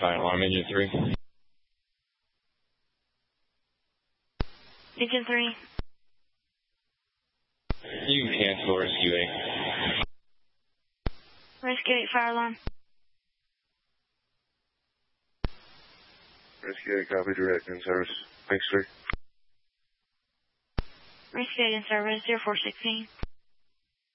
fire alarm, engine 3. Engine 3. You can cancel Rescue 8. Rescue 8, fire alarm. Rescue 8, copy, direct in service. Thanks, sir. Rescue 8 in service, 0416.